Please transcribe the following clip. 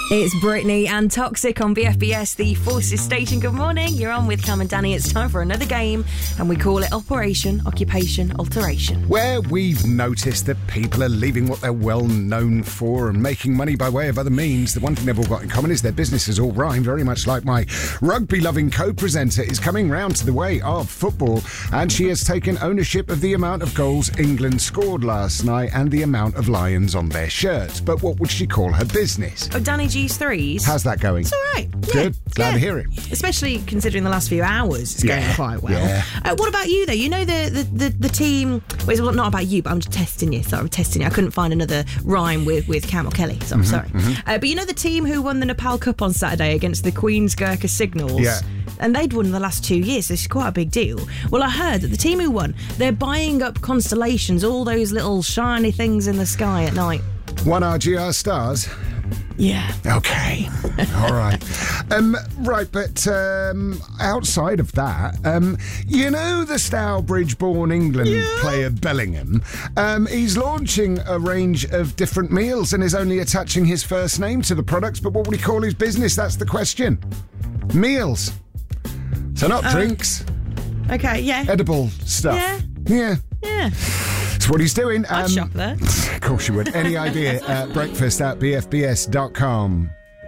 It's Britney and Toxic on BFBS, the Forces station. Good morning. You're on with Cam and Danny. It's time for another game, and we call it Operation Occupation Alteration. Where we've noticed that people are leaving what they're well known for and making money by way of other means. The one thing they've all got in common is their businesses all rhyme, very much like my rugby-loving co-presenter is coming round to the way of football, and she has taken ownership of the amount of goals England scored last night and the amount of lions on their shirts. But what would she call her business? Oh, Danny G's Threes. How's that going? It's all right. Yeah. Good. Glad to hear it. Especially considering the last few hours, it's going quite well. Yeah. What about you, though? You know the team... Well, not about you, but I'm just testing you. Sorry, I'm testing you. I couldn't find another rhyme with Cam or Kelly, so I'm sorry. But you know the team who won the Nepal Cup on Saturday against the Queen's Gurkha Signals? Yeah. And they'd won the last 2 years, so it's quite a big deal. Well, I heard that the team who won, they're buying up constellations, all those little shiny things in the sky at night. 1RGR stars? Yeah. Okay. All right. But outside of that, you know the Stourbridge-born England player Bellingham? He's launching a range of different meals and is only attaching his first name to the products, but what would he call his business? That's the question. Meals. So not drinks. Okay, yeah. Edible stuff. Yeah. That's what he's doing. I'd shop there. Of course you would. Any idea? Breakfast at bfbs.com.